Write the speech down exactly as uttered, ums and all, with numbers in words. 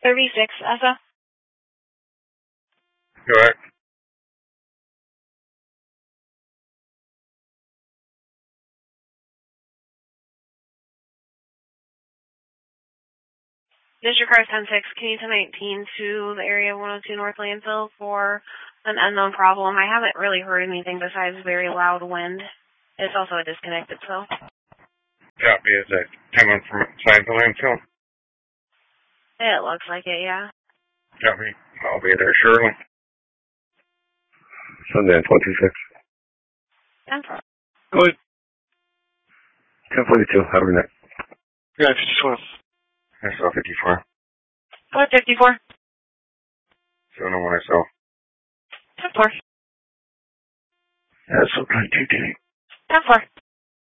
thirty-six, Essa. Correct. District Car ten six, can you ten nineteen to the area of one oh two North Landfill for an unknown problem? I haven't really heard anything besides very loud wind. It's also a disconnected cell. Copy. Is that coming from inside the landfill? It looks like it, yeah. Copy. I'll be there shortly. Sunday, twenty-six. ten. Good. ten forty-two. Have a night. Yeah, fifty-four. I saw fifty-four. What, fifty-four? So no one I saw. ten four. That's okay, T T. ten four.